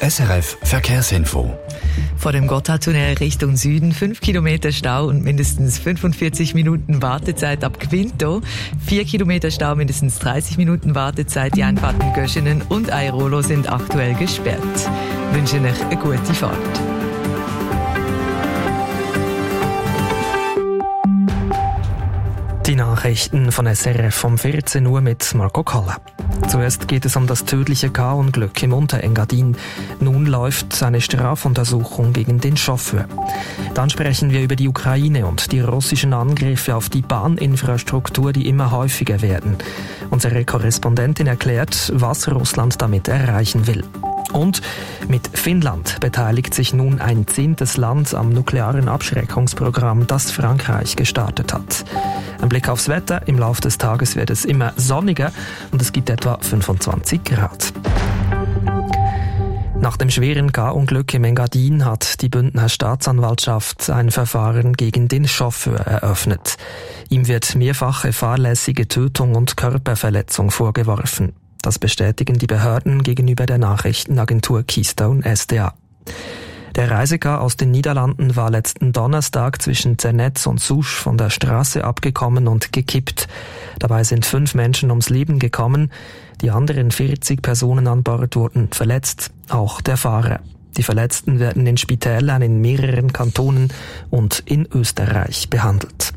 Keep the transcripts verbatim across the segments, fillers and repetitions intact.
S R F Verkehrsinfo. Vor dem Gotthardtunnel Richtung Süden fünf Kilometer Stau und mindestens fünfundvierzig Minuten Wartezeit ab Quinto. vier Kilometer Stau, mindestens dreißig Minuten Wartezeit. Die Einfahrten Göschenen und Airolo sind aktuell gesperrt. Ich wünsche euch eine gute Fahrt. Die Nachrichten von S R F um vierzehn Uhr mit Marco Kalle. Zuerst geht es um das tödliche K O-Unglück im Unterengadin. Nun läuft eine Strafuntersuchung gegen den Chauffeur. Dann sprechen wir über die Ukraine und die russischen Angriffe auf die Bahninfrastruktur, die immer häufiger werden. Unsere Korrespondentin erklärt, was Russland damit erreichen will. Und mit Finnland beteiligt sich nun ein zehntes Land am nuklearen Abschreckungsprogramm, das Frankreich gestartet hat. Ein Blick aufs Wetter. Im Laufe des Tages wird es immer sonniger und es gibt etwa fünfundzwanzig Grad. Nach dem schweren K-Unglück im Engadin hat die Bündner Staatsanwaltschaft ein Verfahren gegen den Chauffeur eröffnet. Ihm wird mehrfache fahrlässige Tötung und Körperverletzung vorgeworfen. Das bestätigen die Behörden gegenüber der Nachrichtenagentur Keystone S D A. Der Reisecar aus den Niederlanden war letzten Donnerstag zwischen Zernetz und Souche von der Straße abgekommen und gekippt. Dabei sind fünf Menschen ums Leben gekommen. Die anderen vierzig Personen an Bord wurden verletzt, auch der Fahrer. Die Verletzten werden in Spitälern in mehreren Kantonen und in Österreich behandelt.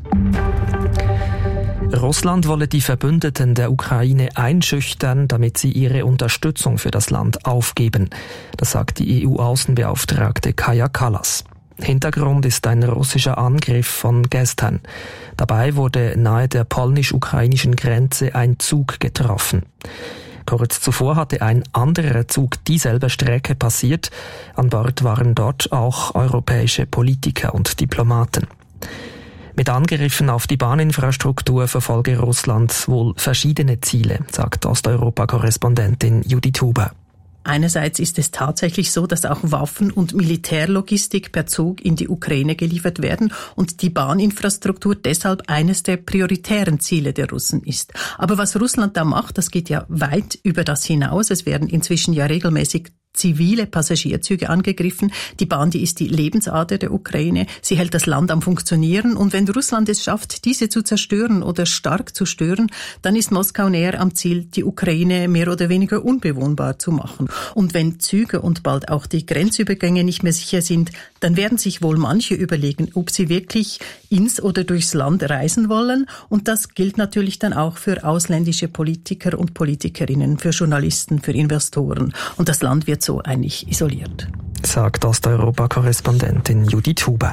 Russland wolle die Verbündeten der Ukraine einschüchtern, damit sie ihre Unterstützung für das Land aufgeben. Das sagt die E U-Außenbeauftragte Kaja Kallas. Hintergrund ist ein russischer Angriff von gestern. Dabei wurde nahe der polnisch-ukrainischen Grenze ein Zug getroffen. Kurz zuvor hatte ein anderer Zug dieselbe Strecke passiert. An Bord waren dort auch europäische Politiker und Diplomaten. Mit Angriffen auf die Bahninfrastruktur verfolge Russland wohl verschiedene Ziele, sagt Osteuropa-Korrespondentin Judith Huber. Einerseits ist es tatsächlich so, dass auch Waffen und Militärlogistik per Zug in die Ukraine geliefert werden und die Bahninfrastruktur deshalb eines der prioritären Ziele der Russen ist. Aber was Russland da macht, das geht ja weit über das hinaus. Es werden inzwischen ja regelmäßig zivile Passagierzüge angegriffen. Die Bahn, die ist die Lebensader der Ukraine. Sie hält das Land am Funktionieren. Und wenn Russland es schafft, diese zu zerstören oder stark zu stören, dann ist Moskau näher am Ziel, die Ukraine mehr oder weniger unbewohnbar zu machen. Und wenn Züge und bald auch die Grenzübergänge nicht mehr sicher sind, dann werden sich wohl manche überlegen, ob sie wirklich ins oder durchs Land reisen wollen. Und das gilt natürlich dann auch für ausländische Politiker und Politikerinnen, für Journalisten, für Investoren. Und das Land wird so eigentlich isoliert. Sagt Osteuropa-Korrespondentin Judith Huber.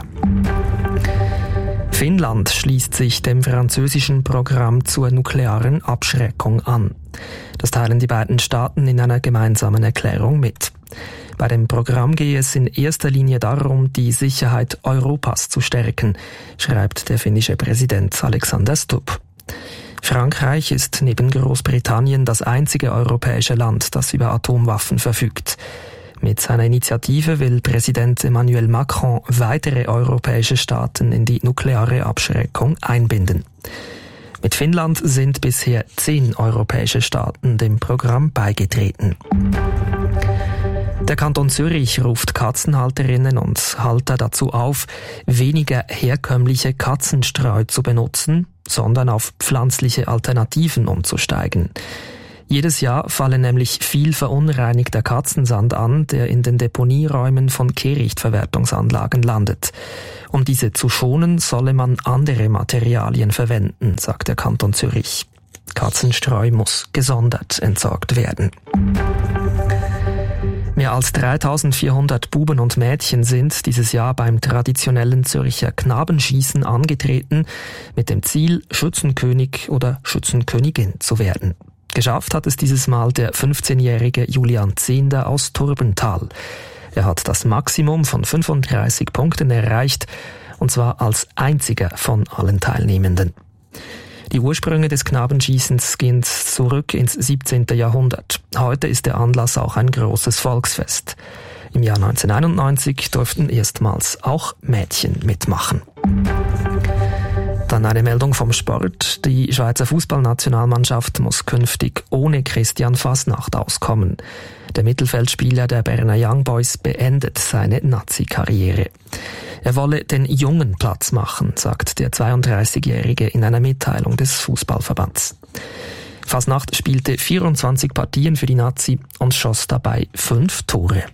Finnland schließt sich dem französischen Programm zur nuklearen Abschreckung an. Das teilen die beiden Staaten in einer gemeinsamen Erklärung mit. Bei dem Programm gehe es in erster Linie darum, die Sicherheit Europas zu stärken, schreibt der finnische Präsident Alexander Stubb. Frankreich ist neben Großbritannien das einzige europäische Land, das über Atomwaffen verfügt. Mit seiner Initiative will Präsident Emmanuel Macron weitere europäische Staaten in die nukleare Abschreckung einbinden. Mit Finnland sind bisher zehn europäische Staaten dem Programm beigetreten. Der Kanton Zürich ruft Katzenhalterinnen und Halter dazu auf, weniger herkömmliche Katzenstreu zu benutzen, sondern auf pflanzliche Alternativen umzusteigen. Jedes Jahr falle nämlich viel verunreinigter Katzensand an, der in den Deponieräumen von Kehrichtverwertungsanlagen landet. Um diese zu schonen, solle man andere Materialien verwenden, sagt der Kanton Zürich. Katzenstreu muss gesondert entsorgt werden. Mehr als dreitausendvierhundert Buben und Mädchen sind dieses Jahr beim traditionellen Zürcher Knabenschießen angetreten, mit dem Ziel, Schützenkönig oder Schützenkönigin zu werden. Geschafft hat es dieses Mal der fünfzehnjährige Julian Zehnder aus Turbental. Er hat das Maximum von fünfunddreißig Punkten erreicht, und zwar als einziger von allen Teilnehmenden. Die Ursprünge des Knabenschießens gehen zurück ins siebzehnten Jahrhundert. Heute ist der Anlass auch ein großes Volksfest. Im Jahr neunzehnhunderteinundneunzig durften erstmals auch Mädchen mitmachen. Dann Dann eine Meldung vom Sport. Die Schweizer Fußballnationalmannschaft muss künftig ohne Christian Fasnacht auskommen. Der Mittelfeldspieler der Berner Young Boys beendet seine Nazi-Karriere. Er wolle den Jungen Platz machen, sagt der zweiunddreißigjährige in einer Mitteilung des Fußballverbands. Fasnacht spielte vierundzwanzig Partien für die Nazi und schoss dabei fünf Tore.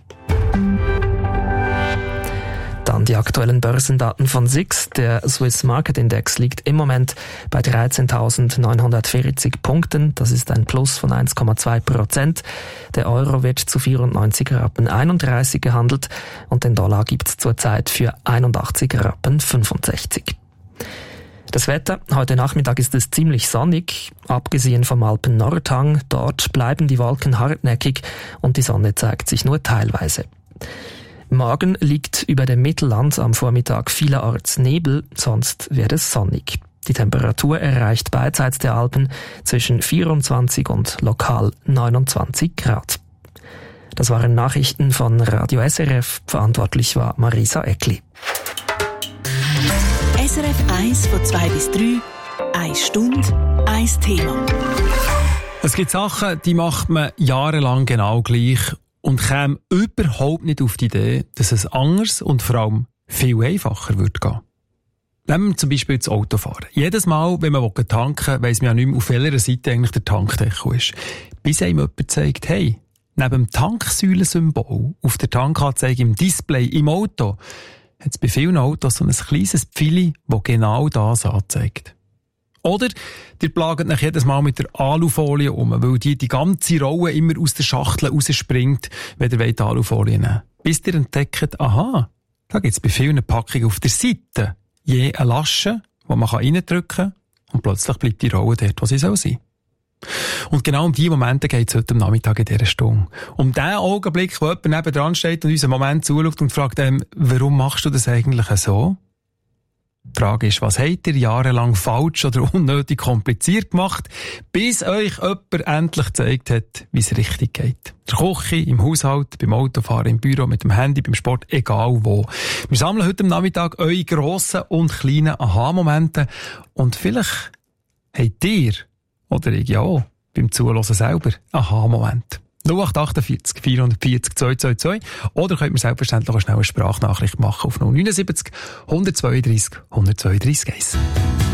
Dann die aktuellen Börsendaten von S I X. Der Swiss Market Index liegt im Moment bei dreizehntausendneunhundertvierzig Punkten. Das ist ein Plus von eins Komma zwei Prozent. Der Euro wird zu vierundneunzig Rappen einunddreißig gehandelt und den Dollar gibt's zurzeit für einundachtzig Rappen fünfundsechzig. Das Wetter. Heute Nachmittag ist es ziemlich sonnig, abgesehen vom Alpen-Nordhang. Dort bleiben die Wolken hartnäckig und die Sonne zeigt sich nur teilweise. Morgen liegt über dem Mittelland am Vormittag vielerorts Nebel, sonst wird es sonnig. Die Temperatur erreicht beidseits der Alpen zwischen vierundzwanzig und lokal neunundzwanzig Grad. Das waren Nachrichten von Radio S R F. Verantwortlich war Marisa Eckli. S R F eins von zwei bis drei, eine Stunde, ein Thema. Es gibt Sachen, die macht man jahrelang genau gleich und käme überhaupt nicht auf die Idee, dass es anders und vor allem viel einfacher würde gehen. Nehmen wir zum Beispiel das Autofahren. Jedes Mal, wenn man tanken will, weiss man ja nicht mehr, auf welcher Seite eigentlich der Tankdeckel ist. Bis einem jemand zeigt, hey, neben dem Tanksäulensymbol auf der Tankanzeige im Display im Auto hat es bei vielen Autos so ein kleines Pfeili, das genau das anzeigt. Oder ihr plagt euch jedes Mal mit der Alufolie um, weil die die ganze Rolle immer aus der Schachtel rausspringt, wenn ihr die Alufolie nehmen wollt. Bis ihr entdeckt, aha, da gibt es bei vielen Packungen auf der Seite je eine Lasche, die man reindrücken kann und plötzlich bleibt die Rolle dort, wo sie sein soll. Und genau um diese Momente geht es heute am Nachmittag in dieser Stunde. Um den Augenblick, wo jemand nebendran steht und uns einen Moment zuschaut und fragt ihm, warum machst du das eigentlich so? Die Frage ist, was habt ihr jahrelang falsch oder unnötig kompliziert gemacht, bis euch jemand endlich gezeigt hat, wie es richtig geht. In der Küche, im Haushalt, beim Autofahren, im Büro, mit dem Handy, beim Sport, egal wo. Wir sammeln heute am Nachmittag eure grossen und kleinen Aha-Momente und vielleicht habt ihr, oder ich ja auch, beim Zuhören selber, Aha-Moment. null acht achtundvierzig vierhundertvierzig zweihundertzweiundzwanzig oder könnt ihr selbstverständlich auch schnell eine Sprachnachricht machen auf null neun sieben null eins zwei drei eins eins zwei drei eins.